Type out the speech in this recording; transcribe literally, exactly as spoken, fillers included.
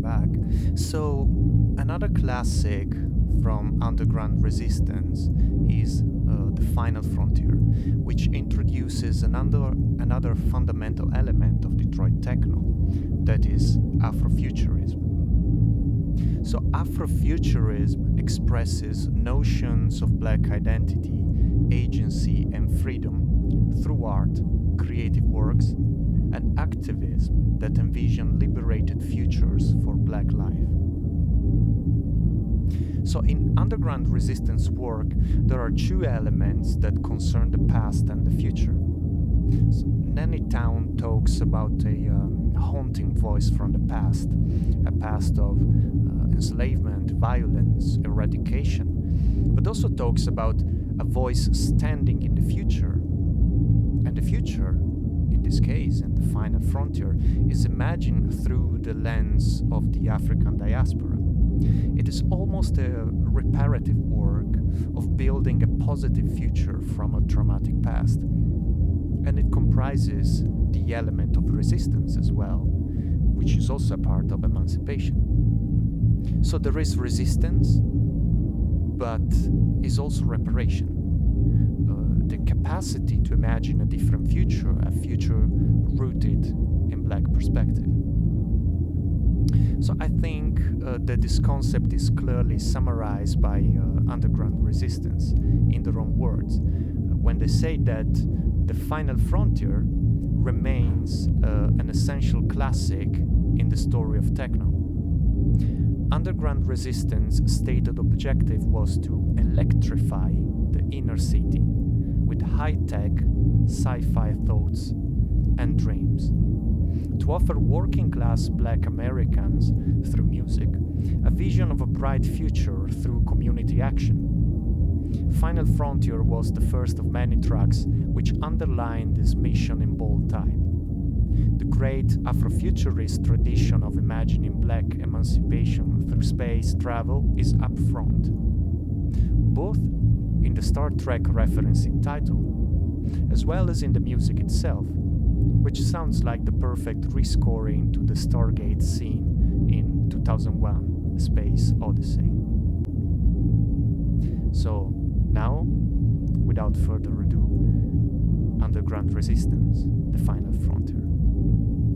back. So, another classic from Underground Resistance is uh, The Final Frontier, which introduces another, another fundamental element of Detroit techno, that is Afrofuturism. So, Afrofuturism expresses notions of black identity, agency, and freedom through art, creative works, and activism that envision liberated futures for black life. So in underground resistance work, there are two elements that concern the past and the future. So Nanny Town talks about a um, haunting voice from the past, a past of uh, enslavement, violence, eradication, but also talks about a voice standing in the future. And the future, in this case, in the final frontier, is imagined through the lens of the African diaspora. It is almost a reparative work of building a positive future from a traumatic past. And it comprises the element of resistance as well, which is also a part of emancipation. So there is resistance, but is also reparation. Uh, the capacity to imagine a different future, a future rooted in black perspective. So I think uh, that this concept is clearly summarized by uh, underground resistance in their own words, uh, when they say that the final frontier remains uh, an essential classic in the story of techno. Underground resistance stated objective was to electrify the inner city with high-tech sci-fi thoughts and dreams, to offer working-class black Americans, through music, a vision of a bright future through community action. Final Frontier was the first of many tracks which underlined this mission in bold type. The great Afrofuturist tradition of imagining black emancipation through space travel is up front, both in the Star Trek referencing title, as well as in the music itself, which sounds like the perfect rescoring to the Stargate scene in two thousand one: Space Odyssey. So now, without further ado, Underground Resistance, The Final Frontier.